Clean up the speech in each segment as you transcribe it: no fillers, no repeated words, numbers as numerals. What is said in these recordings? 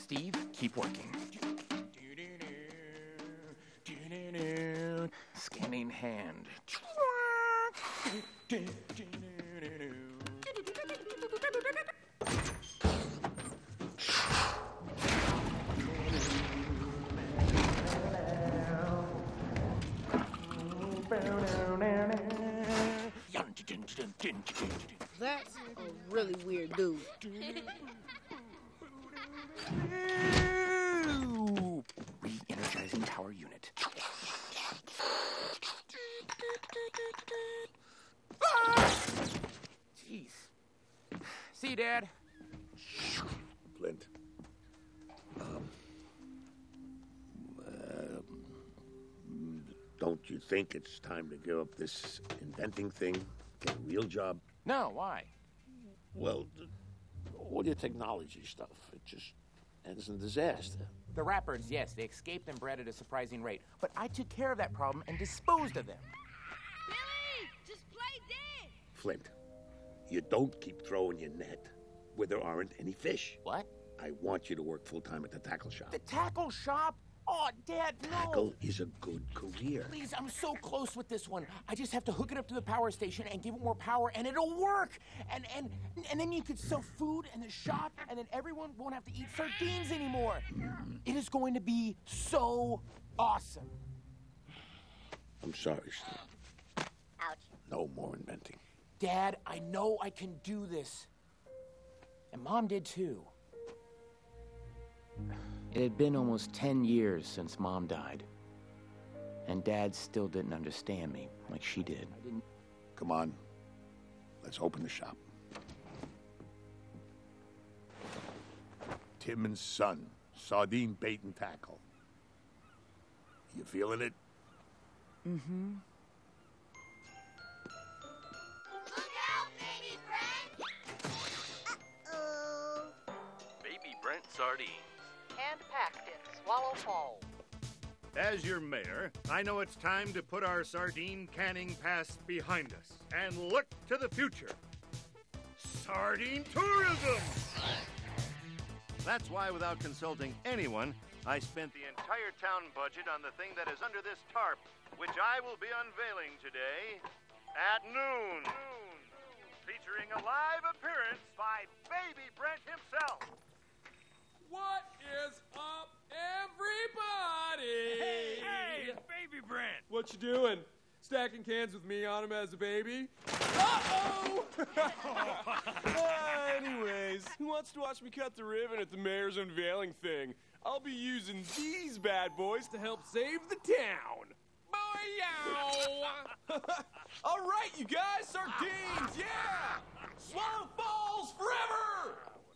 Steve, keep working. Scanning hand. That's a really weird dude. Re-energizing tower unit. Jeez. See you, Dad. Flint. Don't you think it's time to give up this inventing thing? Get a real job? No, why? Well, all your technology stuff, it just ends in disaster. The rappers, yes, they escaped and bred at a surprising rate. But I took care of that problem and disposed of them. Billy, just play dead. Flint, you don't keep throwing your net where there aren't any fish. What? I want you to work full-time at the tackle shop. The tackle shop? Oh, Dad, no. Tackle is a good career. Please, I'm so close with this one. I just have to hook it up to the power station and give it more power, and it'll work. And then you could sell food in the shop, and then everyone won't have to eat sardines anymore. It is going to be so awesome. I'm sorry, Steve. Ouch. No more inventing. Dad, I know I can do this. And Mom did too. It had been almost 10 years since Mom died. And Dad still didn't understand me like she did. Come on. Let's open the shop. Tim and Son, sardine bait and tackle. You feeling it? Mm-hmm. Look out, Baby Brent! Uh-oh. Baby Brent sardines. Hand-packed in Swallow Falls. As your mayor, I know it's time to put our sardine canning past behind us and look to the future. Sardine tourism! That's why, without consulting anyone, I spent the entire town budget on the thing that is under this tarp, which I will be unveiling today at noon. Featuring a live appearance by Baby Brent himself. What is up, everybody? Hey, it's Baby Brent. What you doing? Stacking cans with me on them as a baby? Uh-oh! Anyways, who wants to watch me cut the ribbon at the mayor's unveiling thing? I'll be using these bad boys to help save the town. Booyah! All right, you guys, sardines, yeah! Swallow Falls forever!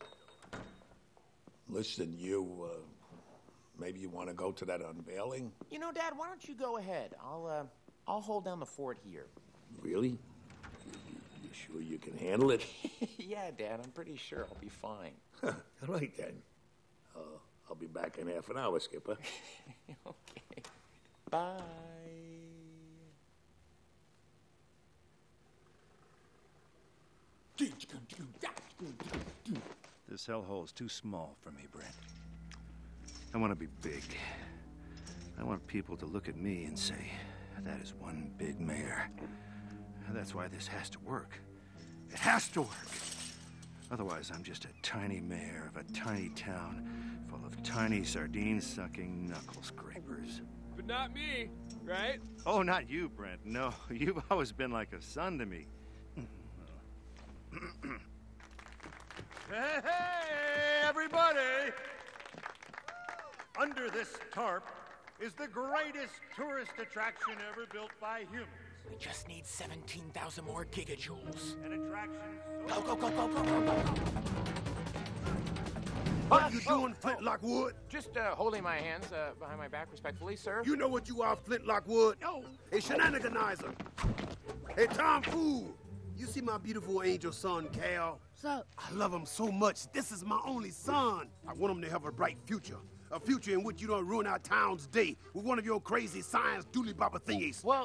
Listen, you, maybe you want to go to that unveiling? You know, Dad, why don't you go ahead? I'll hold down the fort here. Really? You sure you can handle it? Yeah, Dad, I'm pretty sure I'll be fine. All right, then. I'll be back in half an hour, Skipper. Okay. Bye. This hellhole's too small for me, Brent. I want to be big. I want people to look at me and say, that is one big mayor. That's why this has to work. It has to work. Otherwise, I'm just a tiny mayor of a tiny town full of tiny sardine-sucking knuckle scrapers. But not me, right? Oh, not you, Brent. No, you've always been like a son to me. Hey, everybody! Under this tarp is the greatest tourist attraction ever built by humans. We just need 17,000 more gigajoules. An attraction Go, go, go, go, go, go, go! What you doing, Flint Lockwood? Just holding my hands behind my back respectfully, sir. You know what you are, Flint Lockwood? No. A shenaniganizer. A tomfool. You see my beautiful angel son, Cal? So, I love him so much. This is my only son. I want him to have a bright future. A future in which you don't ruin our town's day with one of your crazy science dooley bopper thingies. Well,